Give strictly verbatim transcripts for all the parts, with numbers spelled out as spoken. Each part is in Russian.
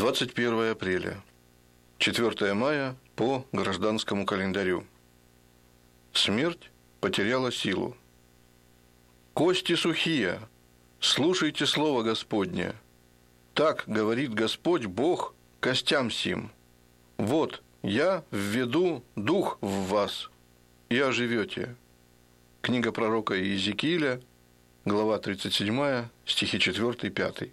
двадцать первое апреля, четвёртое мая по гражданскому календарю. Смерть потеряла силу. «Кости сухие, слушайте слово Господне. Так говорит Господь Бог костям сим. Вот я введу дух в вас, и оживете». Книга пророка Иезекииля, глава тридцать седьмая, стихи четыре-пять.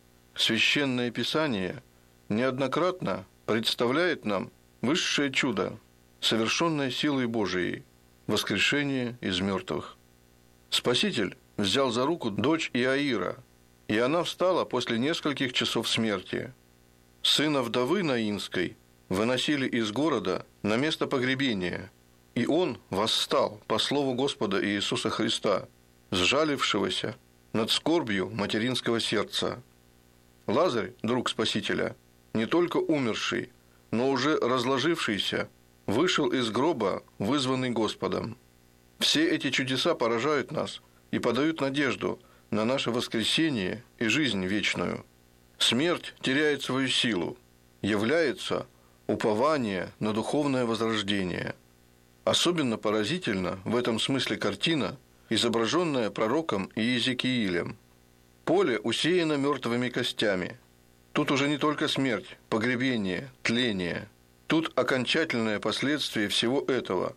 Священное Писание неоднократно представляет нам высшее чудо, совершенное силой Божией, воскрешение из мертвых. Спаситель взял за руку дочь Иаира, и она встала после нескольких часов смерти. Сына вдовы Наинской выносили из города на место погребения, и он восстал по слову Господа Иисуса Христа, сжалившегося над скорбью материнского сердца. Лазарь, друг Спасителя, не только умерший, но уже разложившийся, вышел из гроба, вызванный Господом. Все эти чудеса поражают нас и подают надежду на наше воскресение и жизнь вечную. Смерть теряет свою силу, является упование на духовное возрождение. Особенно поразительна в этом смысле картина, изображенная пророком Иезекиилем. Поле усеяно мертвыми костями. Тут уже не только смерть, погребение, тление. Тут окончательное последствие всего этого.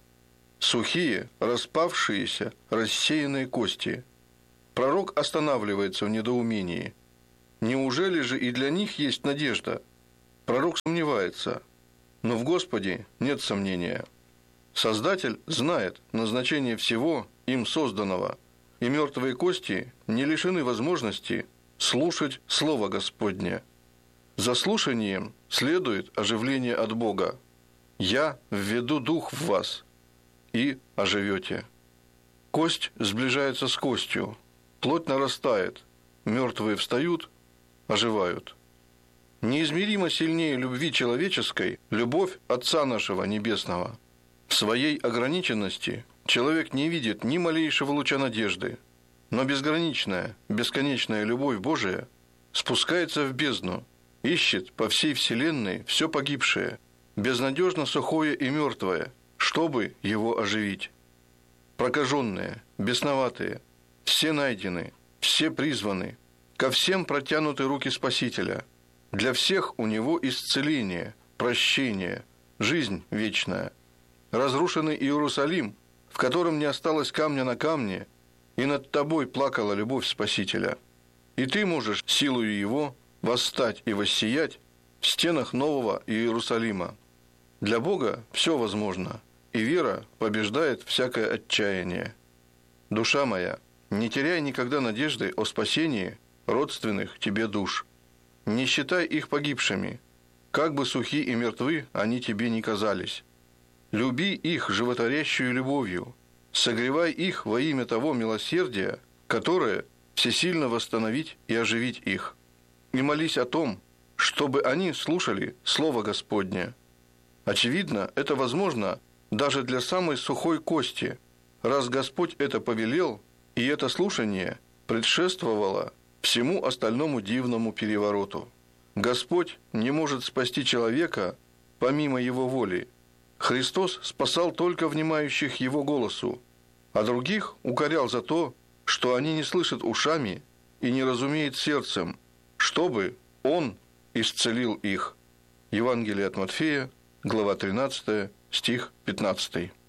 Сухие, распавшиеся, рассеянные кости. Пророк останавливается в недоумении. Неужели же и для них есть надежда? Пророк сомневается, но в Господе нет сомнения. Создатель знает назначение всего им созданного, и мертвые кости не лишены возможности слушать Слово Господне. За слушанием следует оживление от Бога. «Я введу дух в вас, и оживете». Кость сближается с костью, плоть нарастает, мертвые встают, оживают. Неизмеримо сильнее любви человеческой любовь Отца нашего Небесного. В своей ограниченности человек не видит ни малейшего луча надежды, но безграничная, бесконечная любовь Божия спускается в бездну, ищет по всей вселенной все погибшее, безнадежно сухое и мертвое, чтобы его оживить. Прокаженные, бесноватые, все найдены, все призваны, ко всем протянуты руки Спасителя. Для всех у него исцеление, прощение, жизнь вечная. Разрушенный Иерусалим, в котором не осталось камня на камне, и над тобой плакала любовь Спасителя. И ты можешь силою его восстать и воссиять в стенах нового Иерусалима. Для Бога все возможно, и вера побеждает всякое отчаяние. Душа моя, не теряй никогда надежды о спасении родственных тебе душ. Не считай их погибшими, как бы сухи и мертвы они тебе ни казались. Люби их животворящую любовью, согревай их во имя того милосердия, которое всесильно восстановить и оживить их. И молись о том, чтобы они слушали Слово Господне. Очевидно, это возможно даже для самой сухой кости, раз Господь это повелел, и это слушание предшествовало всему остальному дивному перевороту. Господь не может спасти человека помимо его воли. Христос спасал только внимающих Его голосу, а других укорял за то, что они не слышат ушами и не разумеют сердцем, чтобы Он исцелил их. Евангелие от Матфея, глава тринадцатая, стих пятнадцатый.